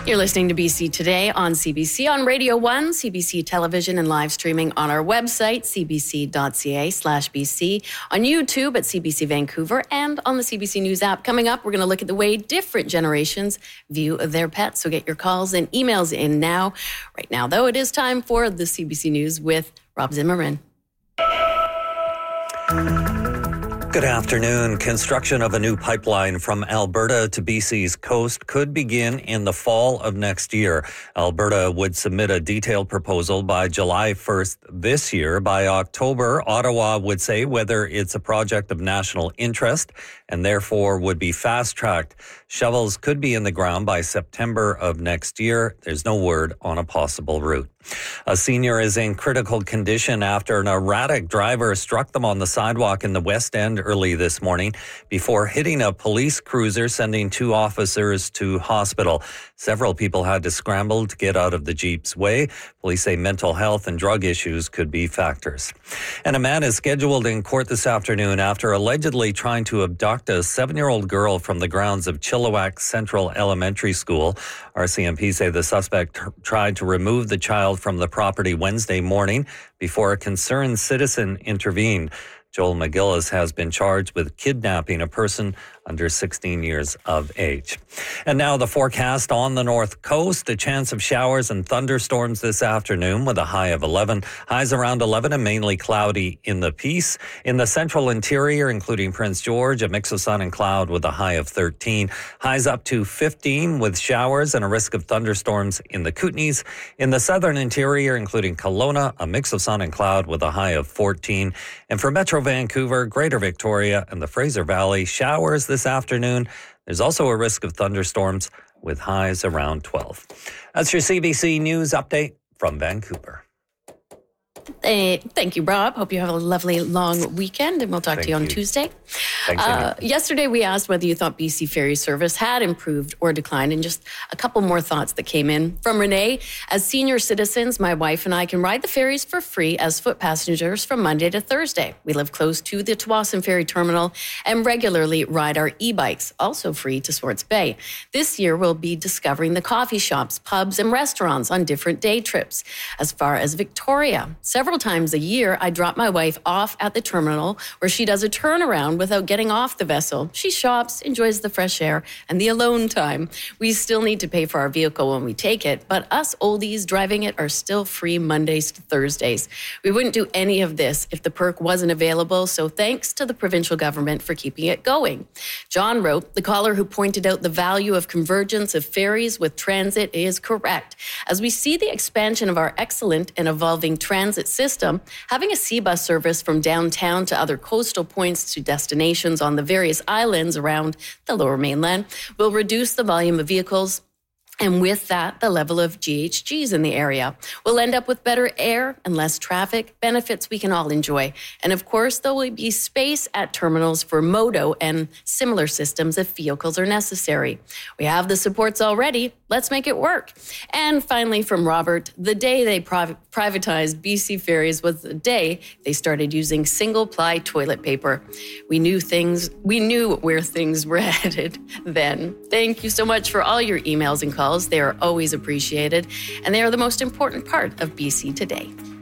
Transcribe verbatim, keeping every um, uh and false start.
You're listening to B C Today on C B C on Radio one, C B C Television, and live streaming on our website, c b c dot c a slash b c, on YouTube at C B C Vancouver, and on the C B C News app. Coming up, we're going to look at the way different generations view their pets. So get your calls and emails in now. Right now, though, it is time for the C B C News with Rob Zimmerman. Good afternoon. Construction of a new pipeline from Alberta to B C's coast could begin in the fall of next year. Alberta would submit a detailed proposal by July first this year. By October, Ottawa would say whether it's a project of national interest and therefore would be fast-tracked. Shovels could be in the ground by September of next year. There's no word on a possible route. A senior is in critical condition after an erratic driver struck them on the sidewalk in the West End early this morning before hitting a police cruiser, sending two officers to hospital. Several people had to scramble to get out of the Jeep's way. Police say mental health and drug issues could be factors. And a man is scheduled in court this afternoon after allegedly trying to abduct a seven-year-old girl from the grounds of Chilliwack Central Elementary School. R C M P say the suspect t- tried to remove the child from the property Wednesday morning before a concerned citizen intervened. Joel McGillis has been charged with kidnapping a person under sixteen years of age. And now the forecast on the North Coast. A chance of showers and thunderstorms this afternoon with a high of eleven. Highs around eleven and mainly cloudy in the Peace. In the central interior, including Prince George, a mix of sun and cloud with a high of thirteen. Highs up to fifteen with showers and a risk of thunderstorms in the Kootenays. In the southern interior, including Kelowna, a mix of sun and cloud with a high of fourteen. And for Metro Vancouver, Greater Victoria, and the Fraser Valley, showers this afternoon. There's also a risk of thunderstorms with highs around twelve. That's your C B C News update from Vancouver. Hey, thank you, Rob. Hope you have a lovely long weekend, and we'll talk Thank to you on you. Tuesday. Thanks, uh, yesterday, we asked whether you thought B C ferry service had improved or declined, and just a couple more thoughts that came in. From Renee, as senior citizens, my wife and I can ride the ferries for free as foot passengers from Monday to Thursday. We live close to the Tsawwassen Ferry Terminal and regularly ride our e-bikes, also free to Swartz Bay. This year, we'll be discovering the coffee shops, pubs, and restaurants on different day trips. As far as Victoria, several times a year, I drop my wife off at the terminal where she does a turnaround without getting off the vessel. She shops, enjoys the fresh air, and the alone time. We still need to pay for our vehicle when we take it, but us oldies driving it are still free Mondays to Thursdays. We wouldn't do any of this if the perk wasn't available, so thanks to the provincial government for keeping it going. John wrote, the caller who pointed out the value of convergence of ferries with transit is correct. As we see the expansion of our excellent and evolving transit system, having a sea bus service from downtown to other coastal points to destinations on the various islands around the Lower Mainland will reduce the volume of vehicles, and with that, the level of G H Gs in the area. We'll end up with better air and less traffic, benefits we can all enjoy. And of course, there will be space at terminals for Modo and similar systems if vehicles are necessary. We have the supports already. Let's make it work. And finally, from Robert, the day they priv- privatized B C Ferries was the day they started using single-ply toilet paper. We knew things, we knew where things were headed then. Thank you so much for all your emails and calls. They are always appreciated, and they are the most important part of B C Today.